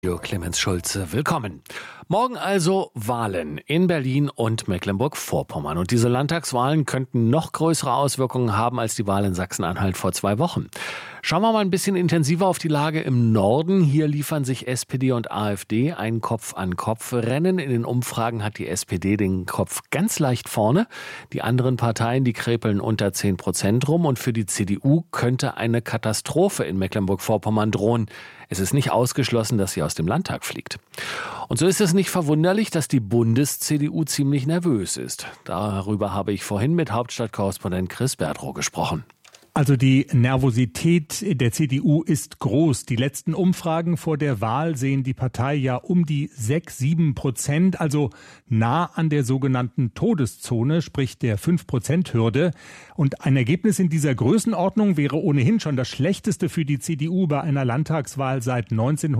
Clemens Schulze, willkommen. Morgen also Wahlen in Berlin und Mecklenburg-Vorpommern. Und diese Landtagswahlen könnten noch größere Auswirkungen haben als die Wahl in Sachsen-Anhalt vor 2 Wochen. Schauen wir mal ein bisschen intensiver auf die Lage im Norden. Hier liefern sich SPD und AfD ein Kopf-an-Kopf-Rennen. In den Umfragen hat die SPD den Kopf ganz leicht vorne. Die anderen Parteien, die krepeln unter 10% rum. Und für die CDU könnte eine Katastrophe in Mecklenburg-Vorpommern drohen. Es ist nicht ausgeschlossen, dass sie aus dem Landtag fliegt. Und so ist es nicht verwunderlich, dass die Bundes-CDU ziemlich nervös ist. Darüber habe ich vorhin mit Hauptstadtkorrespondent Chris Berdrow gesprochen. Also die Nervosität der CDU ist groß. Die letzten Umfragen vor der Wahl sehen die Partei ja um die 6-7%, also nah an der sogenannten Todeszone, sprich der 5%-Hürde. Und ein Ergebnis in dieser Größenordnung wäre ohnehin schon das schlechteste für die CDU bei einer Landtagswahl seit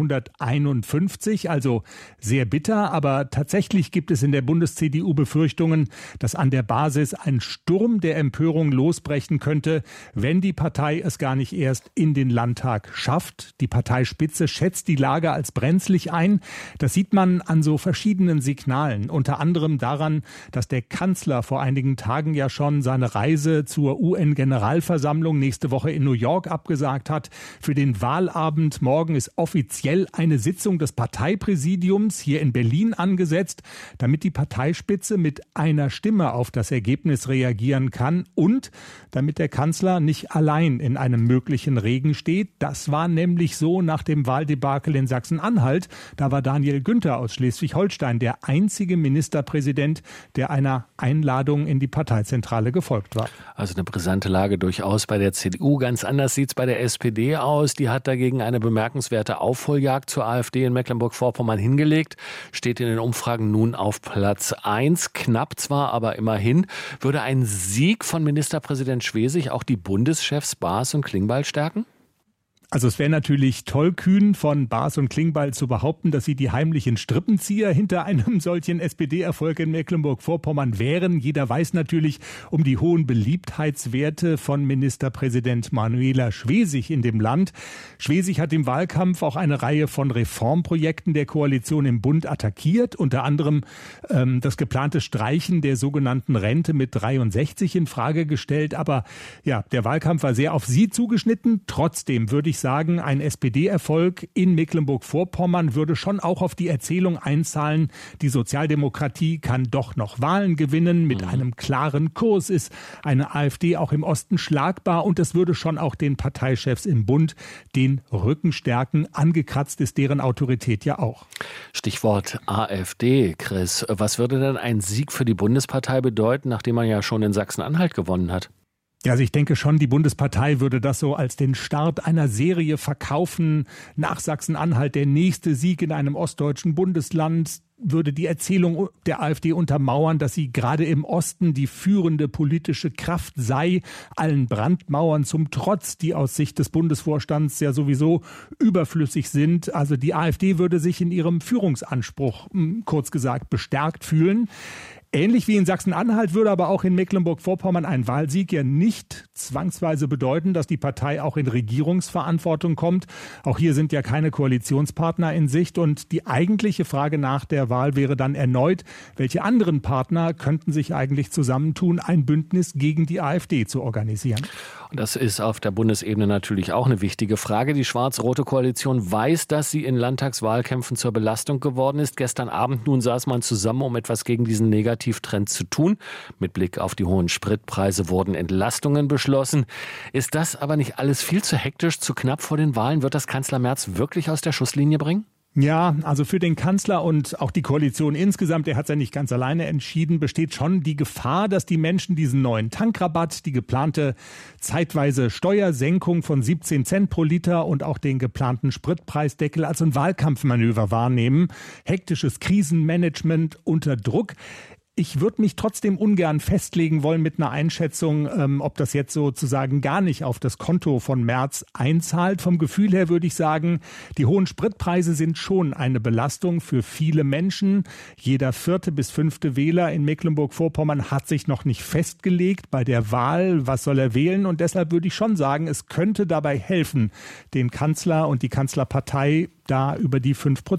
1951, also sehr bitter. Aber tatsächlich gibt es in der Bundes-CDU Befürchtungen, dass an der Basis ein Sturm der Empörung losbrechen könnte, wenn die Partei es gar nicht erst in den Landtag schafft. Die Parteispitze schätzt die Lage als brenzlig ein. Das sieht man an so verschiedenen Signalen. Unter anderem daran, dass der Kanzler vor einigen Tagen ja schon seine Reise zur UN-Generalversammlung nächste Woche in New York abgesagt hat. Für den Wahlabend morgen ist offiziell eine Sitzung des Parteipräsidiums hier in Berlin angesetzt, damit die Parteispitze mit einer Stimme auf das Ergebnis reagieren kann und damit der Kanzler nicht allein in einem möglichen Regen steht. Das war nämlich so nach dem Wahldebakel in Sachsen-Anhalt. Da war Daniel Günther aus Schleswig-Holstein der einzige Ministerpräsident, der einer Einladung in die Parteizentrale gefolgt war. Also eine brisante Lage durchaus bei der CDU. Ganz anders sieht es bei der SPD aus. Die hat dagegen eine bemerkenswerte Aufholjagd zur AfD in Mecklenburg-Vorpommern hingelegt. Steht in den Umfragen nun auf Platz 1. Knapp zwar, aber immerhin. Würde ein Sieg von Ministerpräsident Schwesig auch die Bundeschefs Baas und Klingbeil stärken? Also es wäre natürlich tollkühn von Baas und Klingbeil zu behaupten, dass sie die heimlichen Strippenzieher hinter einem solchen SPD-Erfolg in Mecklenburg-Vorpommern wären. Jeder weiß natürlich um die hohen Beliebtheitswerte von Ministerpräsident Manuela Schwesig in dem Land. Schwesig hat im Wahlkampf auch eine Reihe von Reformprojekten der Koalition im Bund attackiert, unter anderem das geplante Streichen der sogenannten Rente mit 63 in Frage gestellt. Aber ja, der Wahlkampf war sehr auf sie zugeschnitten. Trotzdem würde ich sagen, ein SPD-Erfolg in Mecklenburg-Vorpommern würde schon auch auf die Erzählung einzahlen, die Sozialdemokratie kann doch noch Wahlen gewinnen. Mit einem klaren Kurs ist eine AfD auch im Osten schlagbar und es würde schon auch den Parteichefs im Bund den Rücken stärken. Angekratzt ist deren Autorität ja auch. Stichwort AfD, Chris. Was würde denn ein Sieg für die Bundespartei bedeuten, nachdem man ja schon in Sachsen-Anhalt gewonnen hat? Ja, also ich denke schon, die Bundespartei würde das so als den Start einer Serie verkaufen. Nach Sachsen-Anhalt der nächste Sieg in einem ostdeutschen Bundesland würde die Erzählung der AfD untermauern, dass sie gerade im Osten die führende politische Kraft sei, allen Brandmauern zum Trotz, die aus Sicht des Bundesvorstands ja sowieso überflüssig sind. Also die AfD würde sich in ihrem Führungsanspruch, kurz gesagt, bestärkt fühlen. Ähnlich wie in Sachsen-Anhalt würde aber auch in Mecklenburg-Vorpommern ein Wahlsieg ja nicht zwangsweise bedeuten, dass die Partei auch in Regierungsverantwortung kommt. Auch hier sind ja keine Koalitionspartner in Sicht. Und die eigentliche Frage nach der Wahl wäre dann erneut, welche anderen Partner könnten sich eigentlich zusammentun, ein Bündnis gegen die AfD zu organisieren? Und das ist auf der Bundesebene natürlich auch eine wichtige Frage. Die schwarz-rote Koalition weiß, dass sie in Landtagswahlkämpfen zur Belastung geworden ist. Gestern Abend nun saß man zusammen, um etwas gegen diesen Negativtrend zu tun. Mit Blick auf die hohen Spritpreise wurden Entlastungen beschlossen. Ist das aber nicht alles viel zu hektisch, zu knapp vor den Wahlen? Wird das Kanzler Merz wirklich aus der Schusslinie bringen? Ja, also für den Kanzler und auch die Koalition insgesamt, der hat es ja nicht ganz alleine entschieden, besteht schon die Gefahr, dass die Menschen diesen neuen Tankrabatt, die geplante zeitweise Steuersenkung von 17 Cent pro Liter und auch den geplanten Spritpreisdeckel als ein Wahlkampfmanöver wahrnehmen. Hektisches Krisenmanagement unter Druck. Ich würde mich trotzdem ungern festlegen wollen mit einer Einschätzung, ob das jetzt sozusagen gar nicht auf das Konto von Merz einzahlt. Vom Gefühl her würde ich sagen, die hohen Spritpreise sind schon eine Belastung für viele Menschen. Jeder 4. bis 5. Wähler in Mecklenburg-Vorpommern hat sich noch nicht festgelegt bei der Wahl, was soll er wählen. Und deshalb würde ich schon sagen, es könnte dabei helfen, den Kanzler und die Kanzlerpartei da über die 5%